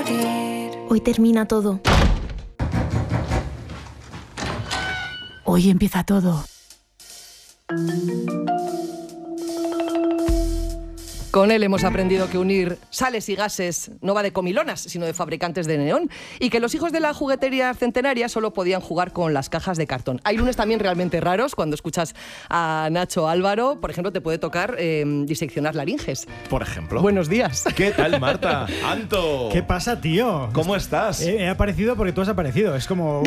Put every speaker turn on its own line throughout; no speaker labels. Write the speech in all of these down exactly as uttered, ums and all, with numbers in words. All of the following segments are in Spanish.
Hoy termina todo. Hoy empieza todo.
Con él hemos aprendido que unir sales y gases no va de comilonas, sino de fabricantes de neón, y que los hijos de la juguetería centenaria solo podían jugar con las cajas de cartón. Hay lunes también realmente raros cuando escuchas a Nacho Álvaro. Por ejemplo, te puede tocar eh, diseccionar laringes.
Por ejemplo.
Buenos días.
¿Qué tal, Marta? Anto.
¿Qué pasa, tío?
¿Cómo estás?
He, he aparecido porque tú has aparecido. Es como...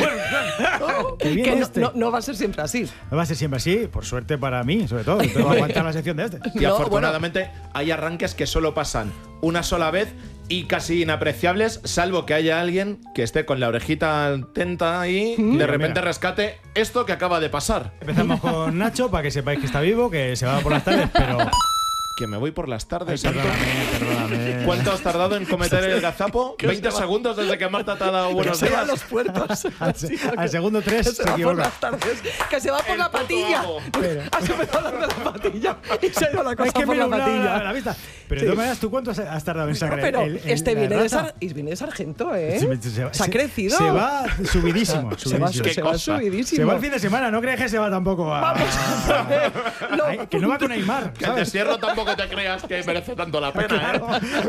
Oh, que
viene
no,
este.
no, no va a ser siempre así.
No va a ser siempre así, por suerte para mí, sobre todo. Tengo que aguantar la sección de este.
Y
No,
afortunadamente bueno. hay arranques que solo pasan una sola vez y casi inapreciables, salvo que haya alguien que esté con la orejita atenta y de
Mira,
repente
mira.
rescate esto que acaba de pasar.
Empezamos con Nacho para que sepáis que está vivo, que se va por las tardes, pero...
Que me voy por las tardes.
Ay, perdóname, perdóname.
¿Cuánto has tardado en cometer el gazapo? veinte segundos desde que Marta te ha dado buenos
Que se va a
días.
los puertos.
Al, se- al segundo tres
Que
se,
se va por
equivoca.
las tardes. Que se va por
El
la
puto
patilla.
amo.
Pero-
Has empezado a hablar de la patilla y se ha ido la cosa
Es que
por
me
la
nublaba
patilla.
la, la vista. Pero
Sí.
de todas maneras, ¿tú cuánto has, has tardado en
No,
sangre?
pero
El- el-
este
la
viene de,
rata?
sar, y viene de sargento, ¿eh?
Se, se- se-
Se ha
se-
crecido.
Se va subidísimo.
Se va,
subidísimo.
¿Qué
se va
cosa?
subidísimo.
Se va el fin de semana, no crees que se va tampoco a...
Vamos a ver. No,
Ay, que no va con Neymar,
Que el
¿sabes?
destierro tampoco te creas que merece tanto la pena, ¿eh?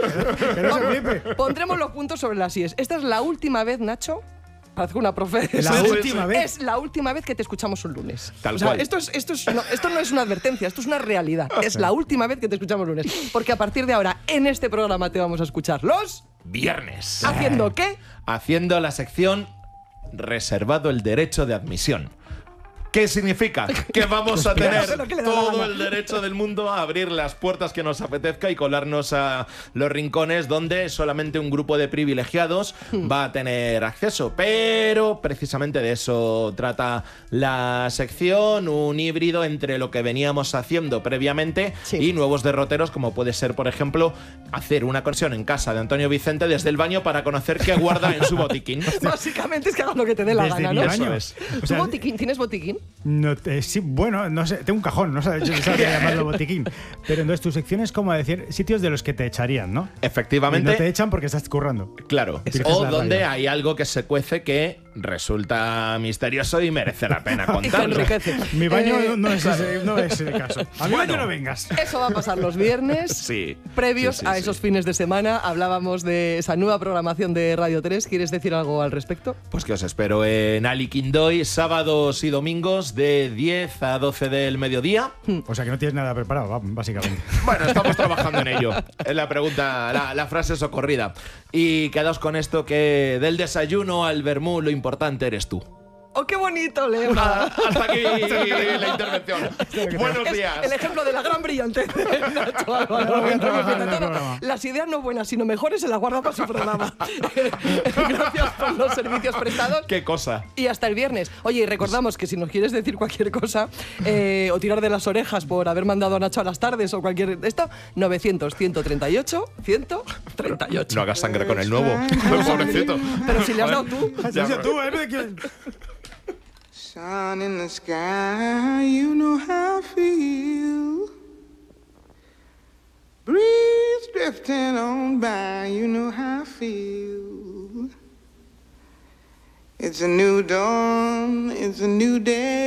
Que no se flipe.
Pondremos los puntos sobre las íes. Esta es la última vez, Nacho. Parece una profe.
La
Sí, sí,
última
sí.
vez.
Es la última vez que te escuchamos un lunes.
Tal
O sea,
cual.
Esto, es, esto, es, no, esto no es una advertencia, esto es una realidad. Es la última vez que te escuchamos lunes. Porque a partir de ahora, en este programa te vamos a escuchar los...
Viernes.
¿Haciendo qué?
Haciendo la sección reservado el derecho de admisión. ¿Qué significa? Que vamos a
Pero
tener
lo que le da la
todo
gana.
el derecho del mundo a abrir las puertas que nos apetezca y colarnos a los rincones donde solamente un grupo de privilegiados va a tener acceso. Pero precisamente de eso trata la sección, un híbrido entre lo que veníamos haciendo previamente
Sí.
y nuevos derroteros, como puede ser, por ejemplo, hacer una conexión en casa de Antonio Vicente desde el baño para conocer qué guarda en su botiquín.
Básicamente es que hagas lo que te dé la
Desde
gana,
mi
¿no?
baño.
Eso es.
O
¿Tu
sea,
botiquín? ¿Tienes botiquín?
No, te- sí, bueno, no sé, tengo un cajón, no sé, yo sabía llamarlo botiquín. Pero entonces tu sección es como decir sitios de los que te echarían, ¿no? Y
Efectivamente.
no te echan porque estás currando.
Claro,
Tienes
o
la
donde
radio.
hay algo que se cuece que resulta misterioso y merece la pena
Y te
contarlo.
enriquece.
Mi baño
Eh,
no, no es ese, no es ese caso. A mi
Bueno.
baño no vengas.
Eso va a pasar los viernes.
Sí.
Previos
Sí, sí,
a
sí.
esos fines de semana, hablábamos de esa nueva programación de Radio tres. ¿Quieres decir algo al respecto?
Pues que os espero en Ali Quindoy, sábados y domingos de diez a doce del mediodía.
O sea que no tienes nada preparado, va, básicamente.
Bueno, estamos trabajando en ello. Es la pregunta, la, la frase socorrida. Y quedaos con esto que del desayuno al vermú lo importante eres tú.
¡Oh, qué bonito, Leo!
Ah, hasta aquí la intervención. Buenos
Es
días.
el ejemplo de la gran brillantez de Nacho Álvaro.
No voy a trabajar en el
Todo.
programa.
Las ideas no buenas, sino mejores se las guarda para su programa. Gracias por los servicios prestados.
Qué cosa.
Y hasta el viernes. Oye, y recordamos que si nos quieres decir cualquier cosa eh, o tirar de las orejas por haber mandado a Nacho a las tardes o cualquier esto, novecientos, ciento treinta y ocho, ciento treinta y ocho.
No hagas sangre con el nuevo. Pobrecito.
Pero si le has dado tú.
Has sido tú, ¿eh?
Sun in the sky, you know how I feel. Breeze drifting on by, you know how I feel. It's a new dawn, it's a new day.